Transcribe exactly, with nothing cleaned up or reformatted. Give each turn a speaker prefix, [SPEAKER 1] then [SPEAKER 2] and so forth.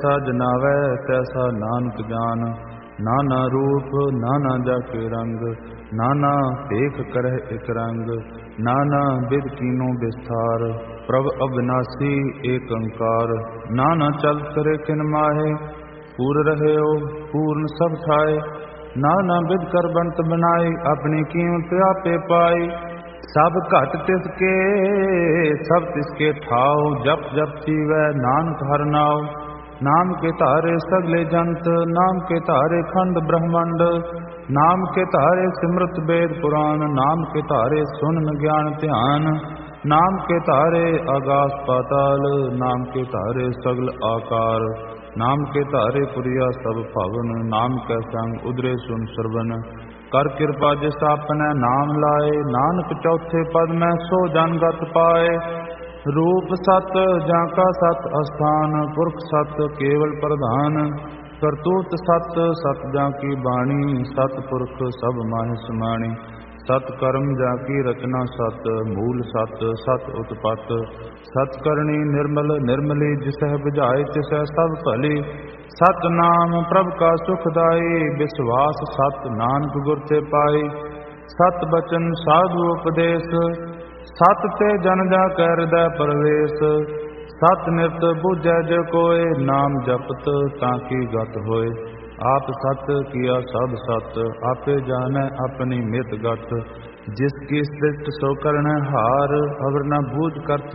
[SPEAKER 1] ਸਜ ਨਾਵੈ ਤੈਸਾ ਨਾਨਕ ਜਾਨ। ਨਾਨਾ ਰੂਪ ਨਾਨਾ ਜਾਕੇ ਰੰਗ, ਨਾਨਾ ਭੇਖ ਕਰਹਿ ਇਕ ਰੰਗ। ਨਾਨਾ ਬਿਧ ਕੀਨੋ ਬਿਸਥਾਰ, ਪ੍ਰਭ ਅਬਿਨਾਸੀ ਏਕ ਓੰਕਾਰ। ਨਾਨਾ ਚਲਤ ਕਰੇ ਕਿਨ ਮਾਹੇ, ਪੂਰ ਰਹਿਓ ਪੂਰਨ ਸਭ ਥਾਏ। ਨਾਨਾ ਬਿਧ ਕਰ ਬੰਤ ਬਨਾਈ, ਆਪਣੀ ਕੀਮਤ ਆਪੇ ਪਾਈ। ਸਭ ਘਟ ਤਿਸਕੇ ਸਭ ਤਿਸਕੇ ਠਾਉ, ਜਪ ਜਪ ਜੀਵੈ ਨਾਨਕ ਹਰਿ ਨਾਉ। ਨਾਮ ਕੇ ਧਾਰੇ ਸਗਲੇ ਜੰਤ, ਨਾਮ ਕੇ ਧਾਰੇ ਖੰਡ ਬ੍ਰਹਮੰਡ। ਨਾਮ ਕੇ ਧਾਰੇ ਸਿਮਰਤ ਵੇਦ ਪੁਰਾਨ, ਨਾਮ ਕੇ ਧਾਰੇ ਸੁਨਨ ਗਿਆਨ ਧਿਆਨ। ਨਾਮ ਕੇ ਧਾਰੇ ਆਗਾਸ ਪਾਤਾਲ, ਨਾਮ ਕੇ ਧਾਰੇ ਸਗਲ ਆਕਾਰ। ਨਾਮ ਕੇ ਧਾਰੇ ਪੁਰੀਆ ਸਭ ਭਵਨ, ਨਾਮ ਕੈ ਸੰਗ ਉਦਰੇ ਸੁਨ ਸਰਵਨ। ਕਰ ਕਿਰਪਾ ਜਿਸ ਆਪਨੇ ਨਾਮ ਲਾਏ, ਨਾਨਕ ਚੌਥੇ ਪਦ ਮੈਂ ਸੋ ਜਨ ਗਤ ਪਾਏ। ਰੂਪ ਸਤ ਜਾਂ ਕਾ ਸਤ ਅਸਥਾਨ, ਪੁਰਖ ਸਤ ਕੇਵਲ ਪ੍ਰਧਾਨ। ਕਰਤੂਤ ਸਤ ਸਤ ਜਾਂ ਕੀ ਬਾਣੀ, ਸਤ ਪੁਰਖ ਸਭ ਮਾਹਿ ਸਮਾਣੀ। ਸਤ ਕਰਮ ਜਾਂ ਕੀ ਰਚਨਾ ਸਤ, ਮੂਲ ਸਤ ਸਤ ਉਤਪਤ। ਸਤ ਕਰਨੀ ਨਿਰਮਲ ਨਿਰਮਲੀ, ਜਿਸਹਿ ਬੁਝਾਏ ਤਿਸਹਿ ਸਭ ਭਲੀ। ਸਤ ਨਾਮ ਪ੍ਰਭ ਕਾ ਸੁਖਦਾਈ, ਵਿਸਵਾਸ ਸਤ ਨਾਨਕ ਗੁਰ ਤੇ ਪਾਈ। ਸਤ ਬਚਨ ਸਾਧੂ ਉਪਦੇਸ਼, ਸਤ ਤੇ ਜਨ ਜਾ ਕੈ ਹਿਰਦੈ ਪਰਵੇਸ਼। ਸਤ ਨਿਤ ਬੁਝੈ ਜੇ ਕੋਇ, ਨਾਮ ਜਪਤ ਤਾਂ ਕੀ ਗਤ ਹੋਏ। ਆਪ ਸਤ ਕੀਆ ਸਭ ਸਤ, ਆਪੇ ਜਾਣੈ ਆਪਣੀ ਮਿਤ ਗਤ। ਜਿਸ ਕੀ ਸ੍ਰਿਸ਼ਟ ਸੋ ਕਰਣੈ ਹਾਰ, ਅਵਰ ਨ ਬੂਝ ਕਰਤ